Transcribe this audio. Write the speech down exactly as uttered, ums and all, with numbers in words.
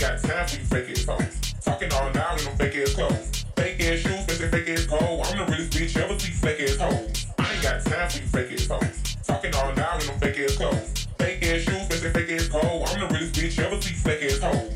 got time for you fake ass hoes. Talking all night in them fake ass clothes. Fake ass shoes, bitch, fake ass pole. I'm the realest bitch ever see fake ass hoes. I ain't got time for you fake ass hoes. Talking all night in them fake ass clothes. Fake ass shoes, bitch, fake ass pole. I'm the realest bitch ever see fake ass hoes.